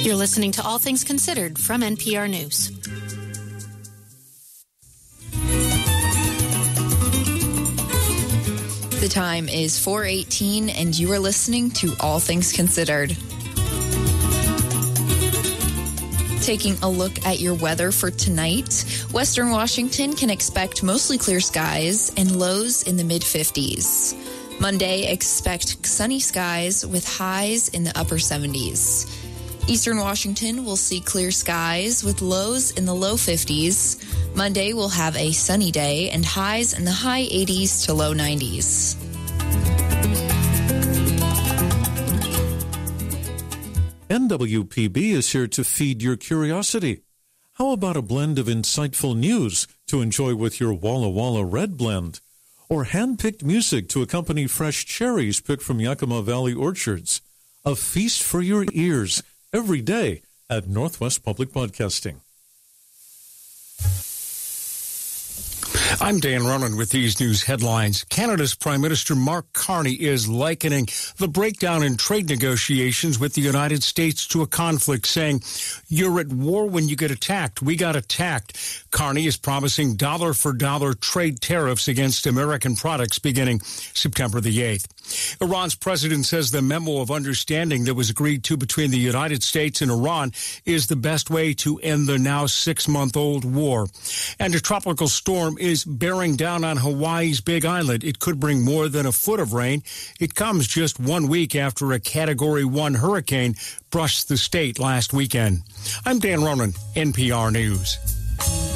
You're listening to All Things Considered from NPR News. The time is 4:18, and you are listening to All Things Considered. Taking a look at your weather for tonight, Western Washington can expect mostly clear skies and lows in the mid-50s. Monday, expect sunny skies with highs in the upper 70s. Eastern Washington will see clear skies with lows in the low 50s. Monday will have a sunny day and highs in the high 80s to low 90s. NWPB is here to feed your curiosity. How about a blend of insightful news to enjoy with your Walla Walla Red Blend? Or hand-picked music to accompany fresh cherries picked from Yakima Valley orchards? A feast for your ears every day at Northwest Public Broadcasting. I'm Dan Ronan with these news headlines. Canada's Prime Minister Mark Carney is likening the breakdown in trade negotiations with the United States to a conflict, saying, "You're at war when you get attacked. We got attacked." Carney is promising dollar-for-dollar trade tariffs against American products beginning September the 8th. Iran's president says the memo of understanding that was agreed to between the United States and Iran is the best way to end the now 6-month-old war. And a tropical storm is bearing down on Hawaii's Big Island. It could bring more than a foot of rain. It comes just 1 week after a Category 1 hurricane brushed the state last weekend. I'm Dan Ronan, NPR News.